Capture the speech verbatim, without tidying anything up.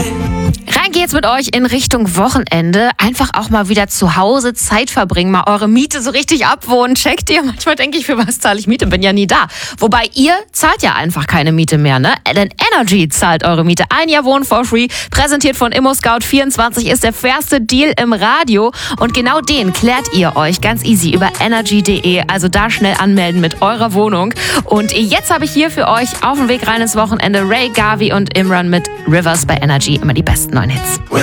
Rein geht's mit euch in Richtung Wochenende. Einfach auch mal wieder zu Hause Zeit verbringen, mal eure Miete so richtig abwohnen. Checkt ihr? Manchmal denke ich, für was zahle ich Miete? Bin ja nie da. Wobei ihr zahlt ja einfach keine Miete mehr, ne? Denn Energy zahlt eure Miete. Ein Jahr Wohnen for free. Präsentiert von ImmoScout vierundzwanzig ist der fairste Deal im Radio. Und genau den klärt ihr euch ganz easy über energy punkt de. Also da schnell anmelden mit eurer Wohnung. Und jetzt habe ich hier für euch auf dem Weg rein ins Wochenende Ray, Gavi und Imran mit Rivers bei Energy. Immer die besten neuen Hits.